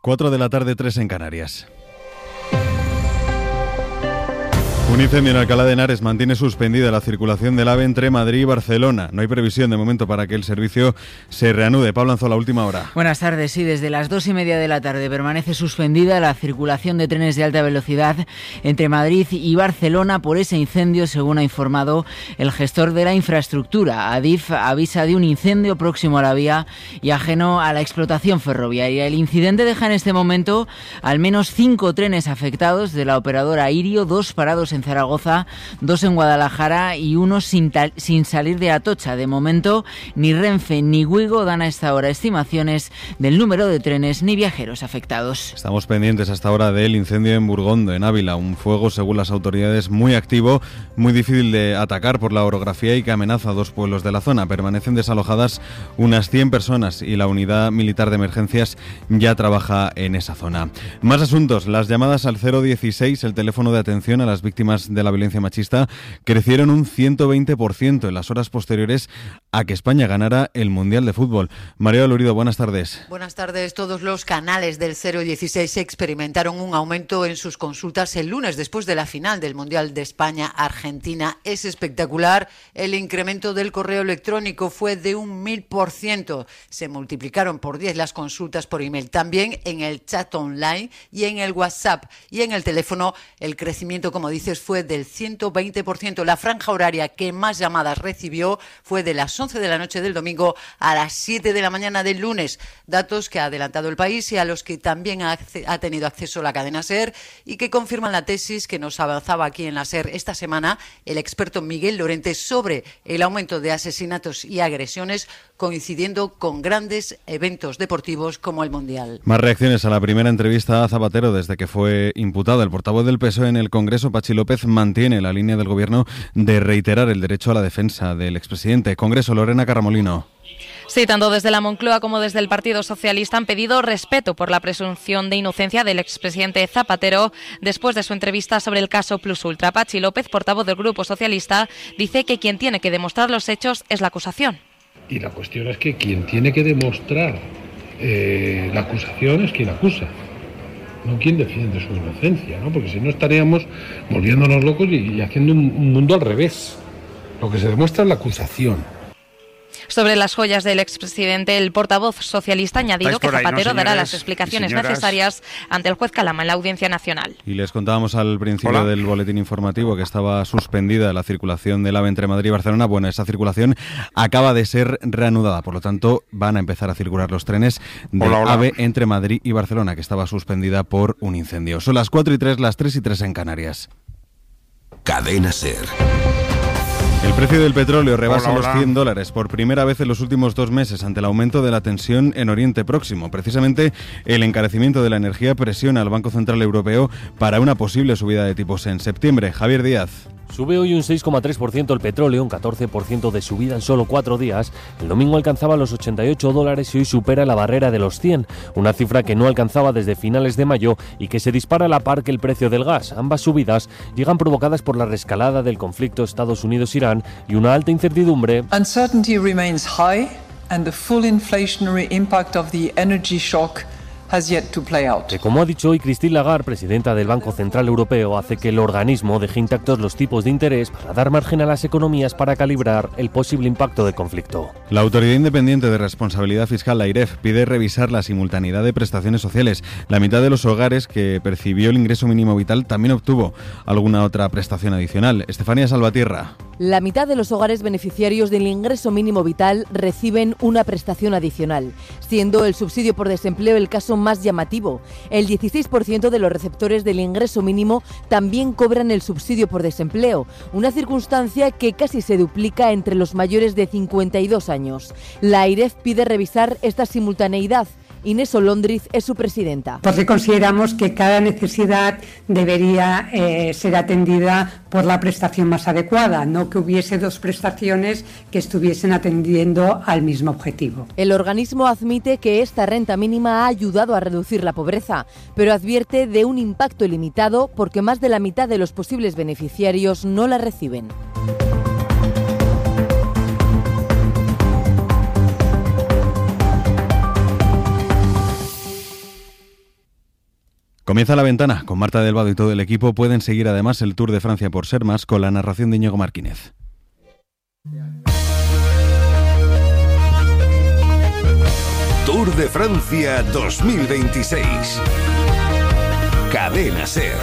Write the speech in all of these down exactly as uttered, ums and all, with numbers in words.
cuatro de la tarde, tres en Canarias. Un incendio en Alcalá de Henares mantiene suspendida la circulación del AVE entre Madrid y Barcelona. No hay previsión de momento para que el servicio se reanude. Pablo Anzola, última hora. Buenas tardes. Sí, desde las dos y media de la tarde permanece suspendida la circulación de trenes de alta velocidad entre Madrid y Barcelona por ese incendio, según ha informado el gestor de la infraestructura. Adif avisa de un incendio próximo a la vía y ajeno a la explotación ferroviaria. El incidente deja en este momento al menos cinco trenes afectados de la operadora Irio, dos parados en Zaragoza, dos en Guadalajara y uno sin, tal, sin salir de Atocha. De momento, ni Renfe ni Wigo dan a esta hora estimaciones del número de trenes ni viajeros afectados. Estamos pendientes hasta ahora del incendio en Burgondo, en Ávila. Un fuego, según las autoridades, muy activo, muy difícil de atacar por la orografía y que amenaza a dos pueblos de la zona. Permanecen desalojadas unas cien personas y la unidad militar de emergencias ya trabaja en esa zona. Más asuntos. Las llamadas al cero dieciséis, el teléfono de atención a las víctimas de la violencia machista, crecieron un ciento veinte por ciento en las horas posteriores a que España ganara el Mundial de Fútbol. María Lorido, buenas tardes. Buenas tardes. Todos los canales del cero dieciséis experimentaron un aumento en sus consultas el lunes después de la final del Mundial de España-Argentina. Es espectacular. El incremento del correo electrónico fue de un mil por ciento. Se multiplicaron por diez las consultas por email. También en el chat online y en el WhatsApp. Y en el teléfono el crecimiento, como dices, fue del ciento veinte por ciento. La franja horaria que más llamadas recibió fue de las once de la noche del domingo a las siete de la mañana del lunes. Datos que ha adelantado el país y a los que también ha, ha tenido acceso la cadena SER y que confirman la tesis que nos avanzaba aquí en la SER esta semana el experto Miguel Lorente sobre el aumento de asesinatos y agresiones coincidiendo con grandes eventos deportivos como el Mundial. Más reacciones a la primera entrevista a Zapatero desde que fue imputado. El portavoz del P S O E en el Congreso, Pachi López, mantiene la línea del Gobierno de reiterar el derecho a la defensa del expresidente. Congreso, Lorena Carramolino. Sí, tanto desde la Moncloa como desde el Partido Socialista han pedido respeto por la presunción de inocencia del expresidente Zapatero después de su entrevista sobre el caso Plus Ultra. Pachi López, portavoz del Grupo Socialista, dice que quien tiene que demostrar los hechos es la acusación. Y la cuestión es que quien tiene que demostrar eh, la acusación es quien acusa, no quien defiende su inocencia, ¿no? Porque si no estaríamos volviéndonos locos y, y haciendo un, un mundo al revés. Lo que se demuestra es la acusación. Sobre las joyas del expresidente, el portavoz socialista ha añadido que Zapatero ahí, ¿no, dará las explicaciones necesarias ante el juez Calama en la Audiencia Nacional. Y les contábamos al principio Hola. del boletín informativo que estaba suspendida la circulación del AVE entre Madrid y Barcelona. Bueno, esa circulación acaba de ser reanudada, por lo tanto van a empezar a circular los trenes del hola, hola. AVE entre Madrid y Barcelona, que estaba suspendida por un incendio. Son las cuatro y tres, las tres y tres en Canarias. Cadena SER. El precio del petróleo rebasa hola, hola. los cien dólares por primera vez en los últimos dos meses ante el aumento de la tensión en Oriente Próximo. Precisamente el encarecimiento de la energía presiona al Banco Central Europeo para una posible subida de tipos en septiembre. Javier Díaz. Sube hoy un seis coma tres por ciento el petróleo, un catorce por ciento de subida en solo cuatro días. El domingo alcanzaba los ochenta y ocho dólares y hoy supera la barrera de los cien, una cifra que no alcanzaba desde finales de mayo y que se dispara a la par que el precio del gas. Ambas subidas llegan provocadas por la reescalada del conflicto Estados Unidos-Irán y una alta incertidumbre. Uncertainty remains high and the full inflationary impact of the energy shock has yet to play out. Que, como ha dicho hoy Christine Lagarde, presidenta del Banco Central Europeo, hace que el organismo deje intactos los tipos de interés para dar margen a las economías para calibrar el posible impacto del conflicto. La Autoridad Independiente de Responsabilidad Fiscal, la AIREF, pide revisar la simultaneidad de prestaciones sociales. La mitad de los hogares que percibió el ingreso mínimo vital también obtuvo alguna otra prestación adicional. Estefanía Salvatierra. La mitad de los hogares beneficiarios del ingreso mínimo vital reciben una prestación adicional, siendo el subsidio por desempleo el caso más llamativo. El dieciséis por ciento de los receptores del ingreso mínimo también cobran el subsidio por desempleo, una circunstancia que casi se duplica entre los mayores de cincuenta y dos años. La AIREF pide revisar esta simultaneidad. Inés Olondriz es su presidenta. Porque consideramos que cada necesidad debería eh, ser atendida por la prestación más adecuada, no que hubiese dos prestaciones que estuviesen atendiendo al mismo objetivo. El organismo admite que esta renta mínima ha ayudado a reducir la pobreza, pero advierte de un impacto limitado porque más de la mitad de los posibles beneficiarios no la reciben. Comienza la ventana. Con Marta Delvado y todo el equipo pueden seguir además el Tour de Francia por ser más con la narración de Íñigo Martínez. Tour de Francia dos mil veintiséis. Cadena SER.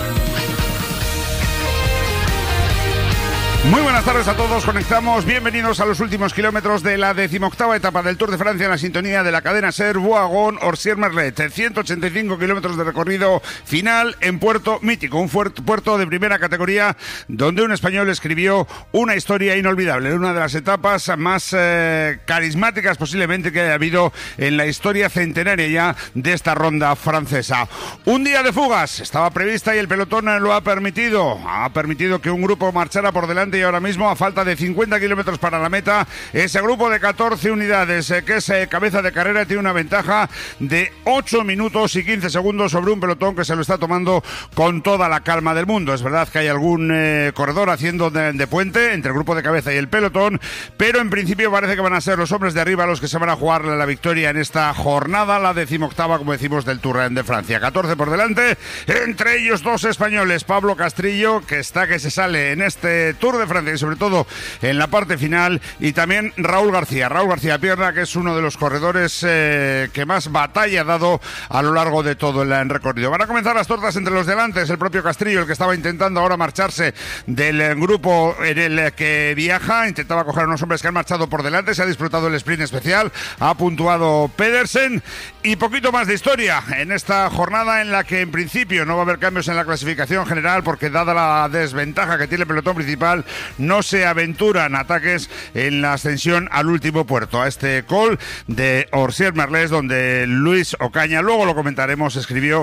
Muy buenas tardes a todos, conectamos, bienvenidos a los últimos kilómetros de la decimoctava etapa del Tour de Francia en la sintonía de la cadena SER, Bourgogne-Orsières-Merlet, ciento ochenta y cinco kilómetros de recorrido final en Puerto Mítico, un puerto de primera categoría donde un español escribió una historia inolvidable, una de las etapas más eh, carismáticas posiblemente que haya habido en la historia centenaria ya de esta ronda francesa. Un día de fugas, estaba prevista y el pelotón lo ha permitido, ha permitido que un grupo marchara por delante y ahora mismo, a falta de cincuenta kilómetros para la meta, ese grupo de catorce unidades eh, que es eh, cabeza de carrera tiene una ventaja de ocho minutos y quince segundos sobre un pelotón que se lo está tomando con toda la calma del mundo. Es verdad que hay algún eh, corredor haciendo de, de puente entre el grupo de cabeza y el pelotón, pero en principio parece que van a ser los hombres de arriba los que se van a jugar la victoria en esta jornada, la decimoctava, como decimos, del Tour de Francia. catorce por delante, entre ellos dos españoles, Pablo Castrillo, que está que se sale en este Tour de Francia y sobre todo en la parte final, y también Raúl García, Raúl García Pierna, que es uno de los corredores eh, que más batalla ha dado a lo largo de todo el recorrido. Van a comenzar las tortas entre los delantes, el propio Castrillo, el que estaba intentando ahora marcharse del grupo en el que viaja, intentaba coger a unos hombres que han marchado por delante, se ha disfrutado el sprint especial, ha puntuado Pedersen, y poquito más de historia en esta jornada en la que en principio no va a haber cambios en la clasificación general porque dada la desventaja que tiene el pelotón principal no se aventuran ataques en la ascensión al último puerto, a este col de Orsières-Merlet, donde Luis Ocaña, luego lo comentaremos, escribió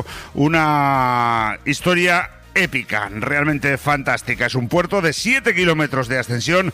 una historia épica, realmente fantástica. Es un puerto de siete kilómetros de ascensión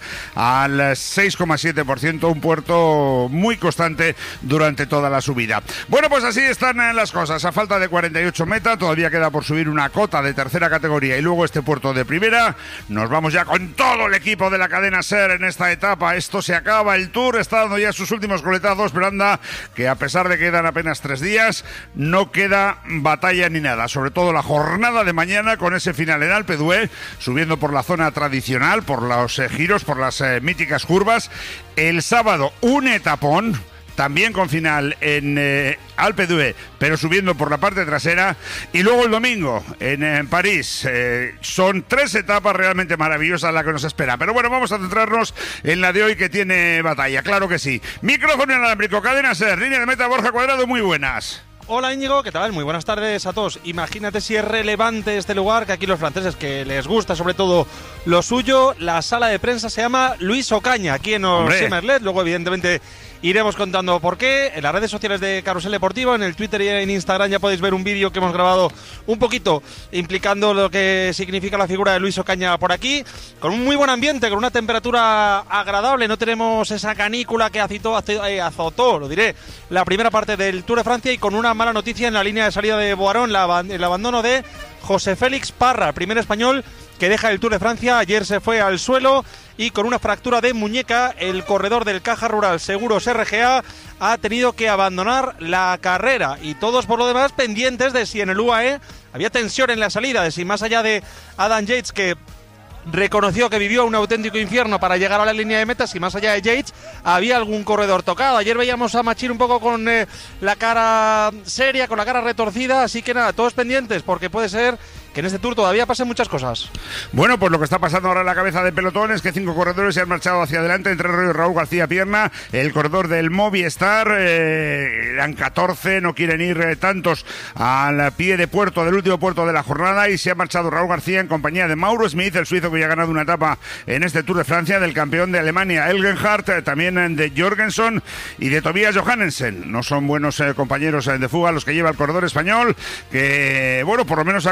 al seis coma siete por ciento, un puerto muy constante durante toda la subida. Bueno, pues así están las cosas. A falta de cuarenta y ocho metas, todavía queda por subir una cota de tercera categoría y luego este puerto de primera. Nos vamos ya con todo el equipo de la cadena SER en esta etapa. Esto se acaba, el Tour está dando ya sus últimos coletazos, pero anda que a pesar de que quedan apenas tres días, no queda batalla ni nada. Sobre todo la jornada de mañana con ese final en Alpe d'Huez, subiendo por la zona tradicional, por los eh, giros, por las eh, míticas curvas. El sábado un etapón, también con final en eh, Alpe d'Huez, pero subiendo por la parte trasera. Y luego el domingo en, en París. Eh, son tres etapas realmente maravillosas las que nos espera. Pero bueno, vamos a centrarnos en la de hoy, que tiene batalla, claro que sí. Micrófono inalámbrico, cadena SER, línea de meta, Borja Cuadrado, muy buenas. Hola Íñigo, ¿qué tal? Muy buenas tardes a todos. Imagínate si es relevante este lugar, que aquí los franceses, que les gusta sobre todo lo suyo. La sala de prensa se llama Luis Ocaña, aquí en Orsières-Merlet. Luego evidentemente iremos contando por qué. En las redes sociales de Carrusel Deportivo, en el Twitter y en Instagram ya podéis ver un vídeo que hemos grabado un poquito implicando lo que significa la figura de Luis Ocaña por aquí, con un muy buen ambiente, con una temperatura agradable. No tenemos esa canícula que azotó, azotó, lo diré, la primera parte del Tour de Francia, y con una mala noticia en la línea de salida de Boarón, la, el abandono de José Félix Parra, primer español que deja el Tour de Francia. Ayer se fue al suelo y con una fractura de muñeca, el corredor del Caja Rural Seguros R G A ha tenido que abandonar la carrera, y todos por lo demás pendientes de si en el U A E había tensión en la salida, de si más allá de Adam Yates, que reconoció que vivió un auténtico infierno para llegar a la línea de meta, si más allá de Yates había algún corredor tocado. Ayer veíamos a Machir un poco con eh, la cara seria, con la cara retorcida, así que nada, todos pendientes, porque puede ser que en este Tour todavía pasen muchas cosas. Bueno, pues lo que está pasando ahora en la cabeza de pelotón es que cinco corredores se han marchado hacia adelante, entre ellos Raúl García Pierna, el corredor del Movistar. Eh, eran catorce, no quieren ir eh, tantos al pie de puerto, del último puerto de la jornada, y se ha marchado Raúl García en compañía de Mauro Smith, el suizo que ya ha ganado una etapa en este Tour de Francia, del campeón de Alemania Elgenhardt, eh, también de Jorgensen y de Tobias Johannesen. No son buenos eh, compañeros eh, de fuga los que lleva el corredor español, que bueno, por lo menos ha conseguido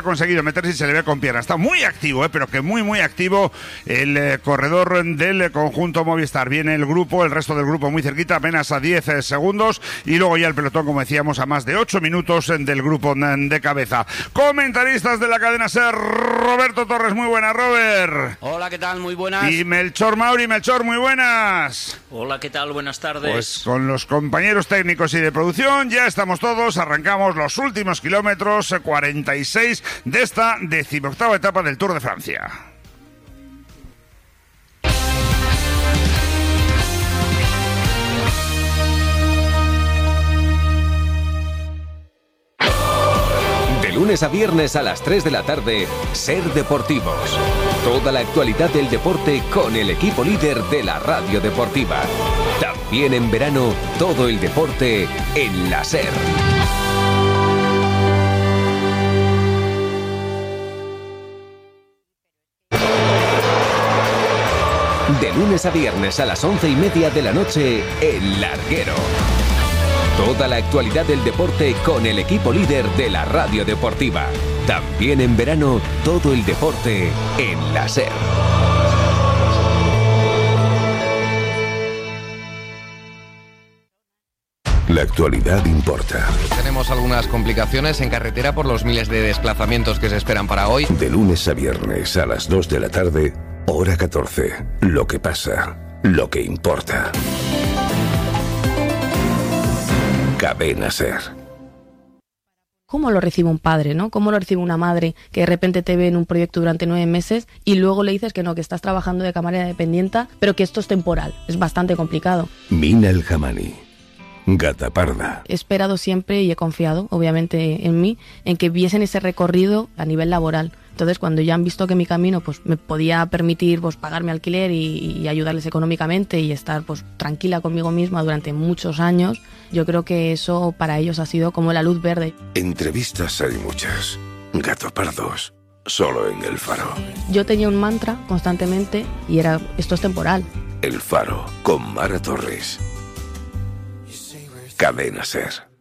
meterse y se le ve con pierna. Está muy activo, eh, pero que muy, muy activo el eh, corredor del conjunto Movistar. Viene el grupo, el resto del grupo muy cerquita, apenas a diez eh, segundos, y luego ya el pelotón, como decíamos, a más de ocho minutos eh, del grupo de cabeza. Comentaristas de la cadena SER, Roberto Torres, muy buenas, Robert. Hola, ¿qué tal? Muy buenas. Y Melchor Mauri, Melchor, muy buenas. Hola, ¿qué tal? Buenas tardes. Pues con los compañeros técnicos y de producción ya estamos todos, arrancamos los últimos kilómetros, cuarenta y seis de esta decimoctava etapa del Tour de Francia. De lunes a viernes a las tres de la tarde, Ser Deportivos. Toda la actualidad del deporte con el equipo líder de la radio deportiva. También en verano, todo el deporte en la SER. De lunes a viernes a las once y media de la noche, El Larguero. Toda la actualidad del deporte con el equipo líder de la radio deportiva. También en verano, todo el deporte en la SER. La actualidad importa. Tenemos algunas complicaciones en carretera por los miles de desplazamientos que se esperan para hoy. De lunes a viernes a las dos de la tarde, hora catorce. Lo que pasa, lo que importa. Cadena SER. ¿Cómo lo recibe un padre, no? ¿Cómo lo recibe una madre que de repente te ve en un proyecto durante nueve meses y luego le dices que no, que estás trabajando de camarera dependienta, pero que esto es temporal? Es bastante complicado. Mina El Jamani, Gata Parda. He esperado siempre y he confiado, obviamente, en mí, en que viesen ese recorrido a nivel laboral. Entonces, cuando ya han visto que mi camino pues me podía permitir pues pagarme alquiler y, y ayudarles económicamente y estar pues tranquila conmigo misma durante muchos años, yo creo que eso para ellos ha sido como la luz verde. Entrevistas hay muchas. Gato Pardos, solo en El Faro. Yo tenía un mantra constantemente y era, esto es temporal. El Faro, con Mara Torres. Cadena SER.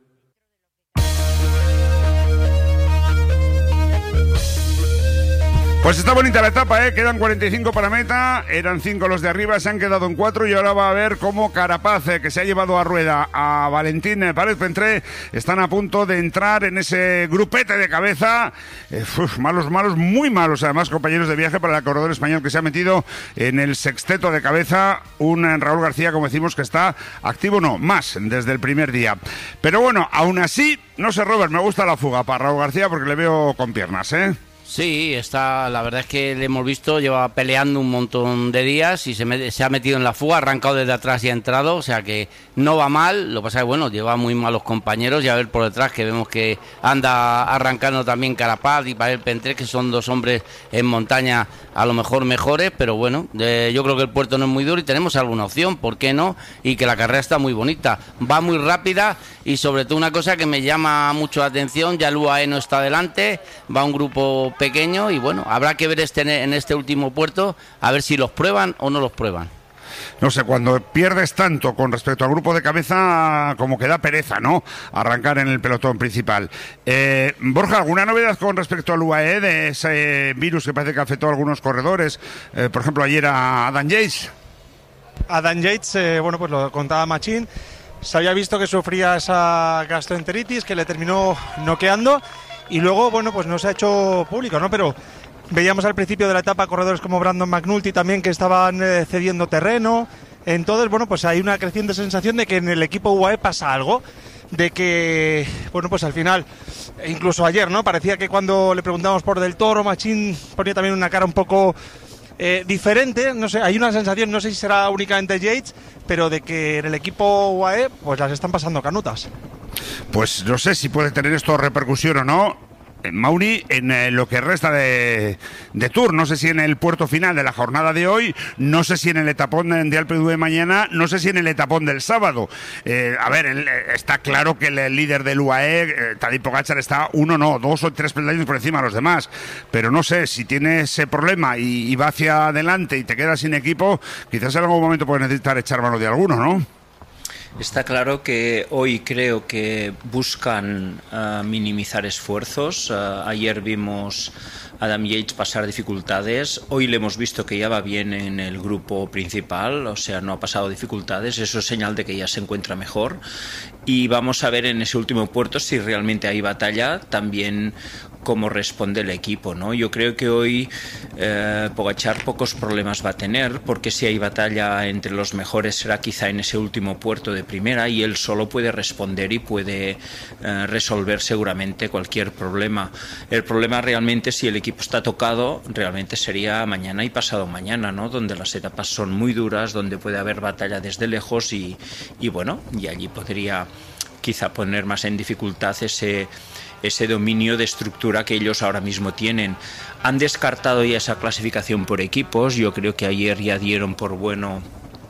Pues está bonita la etapa, ¿eh? Quedan cuarenta y cinco para meta, eran cinco los de arriba, se han quedado en cuatro y ahora va a ver cómo Carapaz, eh, que se ha llevado a rueda a Valentín Párez-Pentré, están a punto de entrar en ese grupete de cabeza. Eh, uf, malos, malos, muy malos, además, compañeros de viaje para el corredor español que se ha metido en el sexteto de cabeza. Un Raúl García, como decimos, que está activo, no, más, desde el primer día. Pero bueno, aún así, no sé, Robert, me gusta la fuga para Raúl García porque le veo con piernas, ¿eh? Sí, está, la verdad es que le hemos visto, lleva peleando un montón de días y se, me, se ha metido en la fuga, ha arrancado desde atrás y ha entrado, o sea que no va mal, lo que pasa es que bueno, lleva muy malos compañeros y a ver por detrás que vemos que anda arrancando también Carapaz y Párez-Pentré, que son dos hombres en montaña a lo mejor mejores, pero bueno, eh, yo creo que el puerto no es muy duro y tenemos alguna opción, ¿por qué no? Y que la carrera está muy bonita, va muy rápida y sobre todo una cosa que me llama mucho la atención, ya el U A E no está delante, va un grupo pequeño y bueno, habrá que ver este en este último puerto a ver si los prueban o no los prueban. No sé, cuando pierdes tanto con respecto al grupo de cabeza, como que da pereza, ¿no? Arrancar en el pelotón principal. Eh, Borja, ¿alguna novedad con respecto al U A E de ese virus que parece que afectó a algunos corredores? Eh, por ejemplo, ayer a Adam Yates. Adam Yates, eh, bueno, pues lo contaba Machín. Se había visto que sufría esa gastroenteritis que le terminó noqueando. Y luego, bueno, pues no se ha hecho público, ¿no? Pero veíamos al principio de la etapa corredores como Brandon McNulty también que estaban eh, cediendo terreno. Entonces, bueno, pues hay una creciente sensación de que en el equipo U A E pasa algo. De que, bueno, pues al final, incluso ayer, ¿no? Parecía que cuando le preguntamos por Del Toro, Machín ponía también una cara un poco eh, diferente. No sé, hay una sensación, no sé si será únicamente Yates, pero de que en el equipo U A E, pues las están pasando canutas. Pues no sé si puede tener esto repercusión o no, Mauri, en eh, lo que resta de, de Tour. No sé si en el puerto final de la jornada de hoy, no sé si en el etapón de Alpe d'Huez de mañana, no sé si en el etapón del sábado. Eh, a ver, el, está claro que el líder del U A E, eh, Tadej Pogačar, está uno, no, dos o tres peldaños por encima de los demás. Pero no sé, si tiene ese problema y, y va hacia adelante y te quedas sin equipo, quizás en algún momento puedes necesitar echar mano de alguno, ¿no? Está claro que hoy creo que buscan uh, minimizar esfuerzos. Uh, ayer vimos a Adam Yates pasar dificultades. Hoy le hemos visto que ya va bien en el grupo principal, o sea, no ha pasado dificultades. Eso es señal de que ya se encuentra mejor. Y vamos a ver en ese último puerto si realmente hay batalla, también cómo responde el equipo, ¿no? Yo creo que hoy eh, Pogačar pocos problemas va a tener, porque si hay batalla entre los mejores será quizá en ese último puerto de primera, y él solo puede responder y puede eh, resolver seguramente cualquier problema. El problema realmente, si el equipo está tocado, realmente sería mañana y pasado mañana, ¿no? Donde las etapas son muy duras, donde puede haber batalla desde lejos y, y bueno, y allí podría quizá poner más en dificultad ese ese dominio de estructura que ellos ahora mismo tienen. Han descartado ya esa clasificación por equipos. Yo creo que ayer ya dieron por bueno,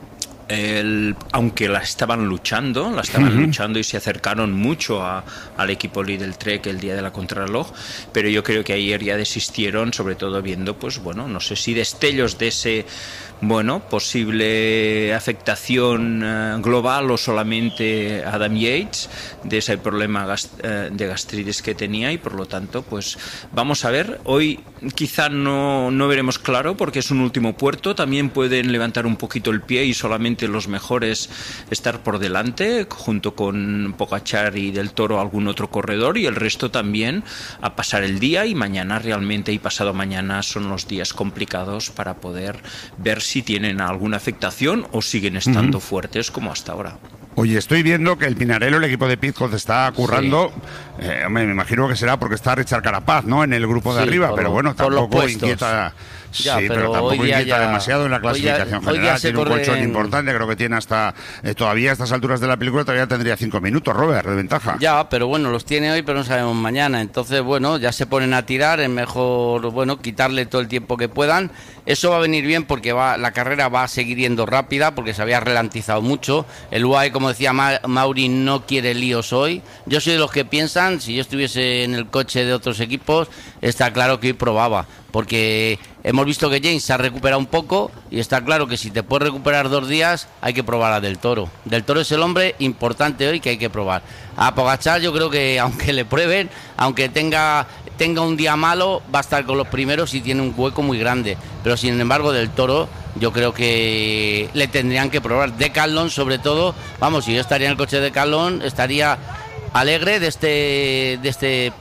el, aunque la estaban luchando, la estaban uh-huh. luchando y se acercaron mucho a, al equipo líder Trek el día de la contrarreloj, pero yo creo que ayer ya desistieron, sobre todo viendo, pues bueno, no sé si destellos de ese bueno, posible afectación uh, global o solamente Adam Yates, de ese problema gast uh, de gastritis que tenía, y por lo tanto, pues vamos a ver. Hoy quizá no, no veremos claro porque es un último puerto, también pueden levantar un poquito el pie y solamente los mejores estar por delante, junto con Pogačar y Del Toro algún otro corredor, y el resto también a pasar el día, y mañana realmente y pasado mañana son los días complicados para poder ver si tienen alguna afectación o siguen estando uh-huh. fuertes como hasta ahora. Oye, estoy viendo que el Pinarello, el equipo de Pidcock, está currando. Sí. Eh, me imagino que será porque está Richard Carapaz, ¿no?, en el grupo de sí, arriba, pero bueno, tampoco inquieta. Ya, sí, pero, pero tampoco inquieta ya, demasiado en la clasificación ya, general. Tiene un colchón en... importante, creo que tiene hasta eh, todavía a estas alturas de la película todavía tendría cinco minutos, Robert, de ventaja. Ya, pero bueno, los tiene hoy, pero no sabemos mañana. Entonces, bueno, ya se ponen a tirar, es mejor, bueno, quitarle todo el tiempo que puedan. Eso va a venir bien porque va, la carrera va a seguir yendo rápida, porque se había ralentizado mucho. El U A E, como decía Ma Mauri, no quiere líos hoy. Yo soy de los que piensan, si yo estuviese en el coche de otros equipos, está claro que hoy probaba, porque hemos visto que James se ha recuperado un poco, y está claro que si te puedes recuperar dos días hay que probar a Del Toro. Del Toro es el hombre importante hoy que hay que probar. A Pogačar yo creo que aunque le prueben, aunque tenga, tenga un día malo, va a estar con los primeros y tiene un hueco muy grande. Pero sin embargo Del Toro yo creo que le tendrían que probar. Decathlon sobre todo, vamos, si yo estaría en el coche de Decathlon estaría alegre de este... de este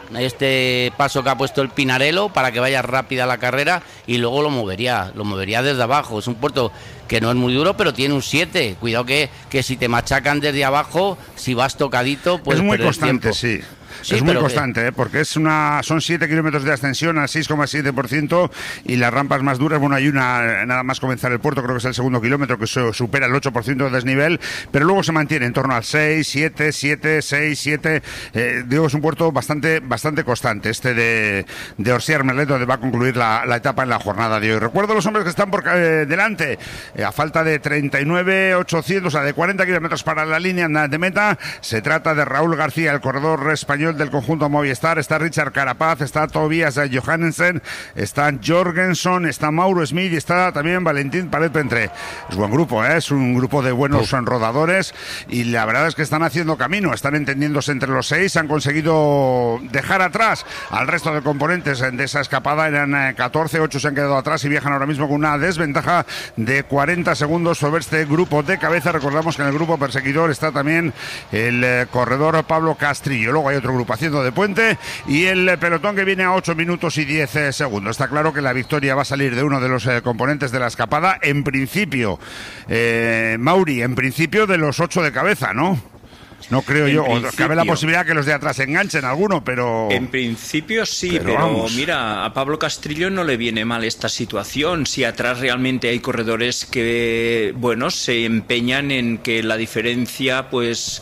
este paso que ha puesto el Pinarello para que vaya rápida la carrera, y luego lo movería, lo movería desde abajo. Es un puerto que no es muy duro, pero tiene un siete. Cuidado que, que si te machacan desde abajo, si vas tocadito, pues es muy constante, tiempo. Sí. Sí, es muy constante, que... ¿eh? Porque es una, son siete kilómetros de ascensión al seis coma siete por ciento, y las rampas más duras, bueno, hay una, nada más comenzar el puerto, creo que es el segundo kilómetro, que supera el ocho por ciento de desnivel, pero luego se mantiene en torno al seis, siete, siete, seis, siete, eh, digo, es un puerto bastante bastante constante, este de, de Orsières-Merlet, donde va a concluir la, la etapa en la jornada de hoy. Recuerdo los hombres que están por eh, delante, eh, a falta de treinta y nueve ochocientos, o sea, de cuarenta kilómetros para la línea de meta. Se trata de Raúl García, el corredor español del conjunto Movistar. Está Richard Carapaz, está Tobias Johannesen, está Jorgensen, está Mauro Smith y está también Valentín Paret-Pentré. Es buen grupo, ¿eh? Es un grupo de buenos oh. rodadores, y la verdad es que están haciendo camino, están entendiéndose entre los seis, han conseguido dejar atrás al resto de componentes de esa escapada. Eran catorce, ocho se han quedado atrás y viajan ahora mismo con una desventaja de cuarenta segundos sobre este grupo de cabeza. Recordamos que en el grupo perseguidor está también el eh, corredor Pablo Castrillo. Luego hay otro grupo haciendo de puente, y el pelotón que viene a ocho minutos y diez segundos. Está claro que la victoria va a salir de uno de los eh, componentes de la escapada, en principio, eh, Mauri, en principio de los ocho de cabeza, ¿no? No creo en yo, o cabe la posibilidad que los de atrás enganchen alguno, pero... En principio sí, pero, pero mira, a Pablo Castrillo no le viene mal esta situación. Si atrás realmente hay corredores que, bueno, se empeñan en que la diferencia, pues...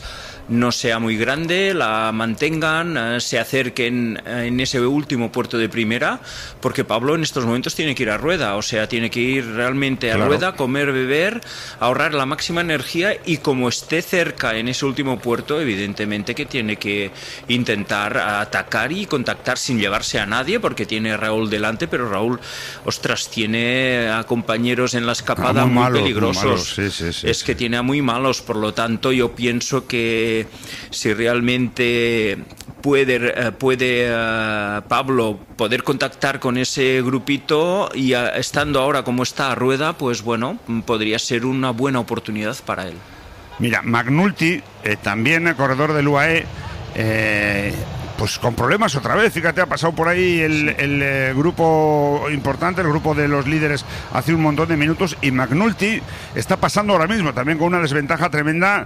no sea muy grande, la mantengan, eh, se acerquen eh, en ese último puerto de primera, porque Pablo en estos momentos tiene que ir a rueda, o sea, tiene que ir realmente a Claro. rueda, comer, beber, ahorrar la máxima energía, y como esté cerca en ese último puerto, evidentemente que tiene que intentar atacar y contactar sin llevarse a nadie, porque tiene a Raúl delante, pero Raúl, ostras, tiene a compañeros en la escapada Ah, muy muy, malos, muy peligrosos. malos, sí, sí, sí, es sí. que tiene a muy malos, por lo tanto yo pienso que si realmente puede, eh, puede eh, Pablo poder contactar con ese grupito y eh, estando ahora como está a rueda, pues bueno, podría ser una buena oportunidad para él. Mira, McNulty, eh, también el corredor del U A E, eh, pues con problemas otra vez. Fíjate, ha pasado por ahí el, el eh, grupo importante, el grupo de los líderes hace un montón de minutos, y McNulty está pasando ahora mismo también con una desventaja tremenda.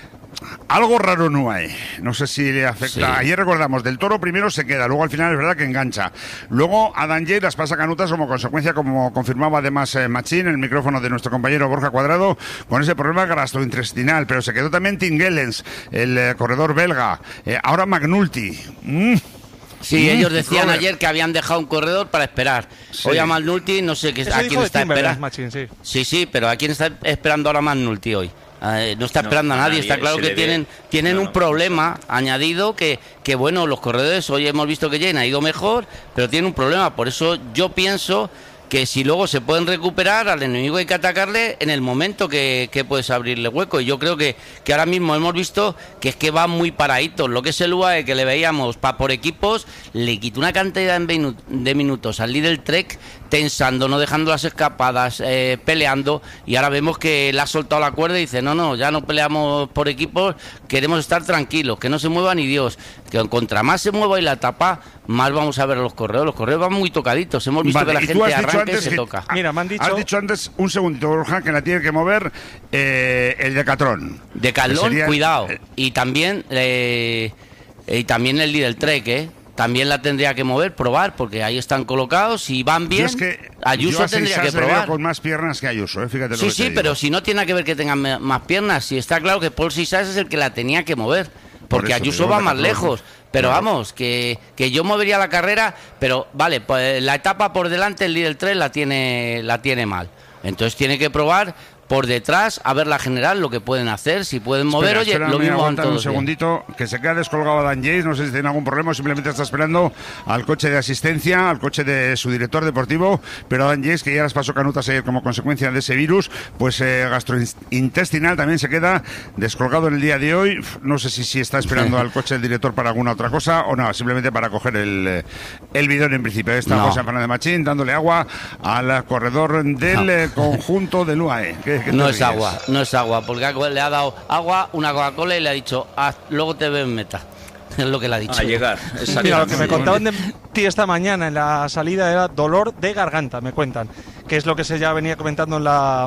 Algo raro en U A E, no sé si le afecta. Sí. Ayer recordamos, Del Toro primero se queda, luego al final es verdad que engancha. Luego Adam Yates las pasa canutas como consecuencia, como confirmaba además eh, Machín, el micrófono de nuestro compañero Borja Cuadrado, con ese problema gastrointestinal. Pero se quedó también Tim Gellens, el eh, corredor belga. Eh, ahora McNulty. Mm. Sí, Mm, ellos decían Robert. ayer que habían dejado un corredor para esperar. Sí. Hoy a McNulty no sé qué, Eso a dijo quién de está Timberland, esperando. Machín, sí. Sí, sí, pero ¿a quién está esperando ahora McNulty hoy? Eh, no está No, esperando a a nadie, nadie, está claro se que le ve. tienen, tienen No, un no, problema añadido que, que, bueno, los corredores, hoy hemos visto que Jane ha ido mejor, pero tiene un problema, por eso yo pienso que si luego se pueden recuperar, al enemigo hay que atacarle en el momento que, que puedes abrirle hueco. Y yo creo que, que ahora mismo hemos visto que es que va muy paradito. Lo que es el U A E, que le veíamos pa, por equipos, le quitó una cantidad de minutos al líder Trek, tensando, no dejando las escapadas, eh, peleando, y ahora vemos que le ha soltado la cuerda y dice, no, no, ya no peleamos por equipos, queremos estar tranquilos, que no se mueva ni Dios, que contra más se mueva y la tapa, más vamos a ver a los corredores. Los corredores van muy tocaditos, hemos visto Vale, que la y tú gente has dicho arranca y antes se que- toca. ah, Mira, me han dicho- Has dicho antes, un segundito, Borja, que la tiene que mover eh, el Decathlon. Decathlon, Que sería- cuidado. eh, Y también eh, y también el líder Trek, ¿eh? También la tendría que mover, probar, porque ahí están colocados y van bien. yo es que Ayuso yo a tendría Seixas que le veo probar. con más piernas que Ayuso, eh, fíjate lo Sí, que sí, te digo. pero si no tiene nada que ver que tengan me- más piernas, si está claro que Paul Seixas es el que la tenía que mover, porque eso, Ayuso digo, va más Decathlon, lejos. Pero claro. vamos, que, que yo movería la carrera, pero vale, pues la etapa por delante el líder tres la tiene, la tiene mal. Entonces tiene que probar por detrás a ver la general lo que pueden hacer, si pueden mover, Espera, oye, espérame, lo mismo van aguántame un todos bien. segundito, que se queda descolgado Dan Yates, no sé si tiene algún problema o simplemente está esperando al coche de asistencia, al coche de su director deportivo, pero Dan Yates, que ya las pasó canutas ayer como consecuencia de ese virus, pues eh, gastrointestinal también se queda descolgado en el día de hoy. No sé si, si está esperando al coche del director para alguna otra cosa o no, simplemente para coger el, eh, el bidón en principio. Ahí está No. José Fernández Machín dándole agua al corredor del No. eh, conjunto del U A E. ¿Qué- qué te No es ríes? agua, no es agua, porque le ha dado agua, una Coca-Cola y le ha dicho, "Ah, luego te veo en meta". Es lo que le ha dicho. A llegar. exacto. Mira, lo que me contaban de ti esta mañana en la salida era dolor de garganta, me cuentan, que es lo que se ya venía comentando en la,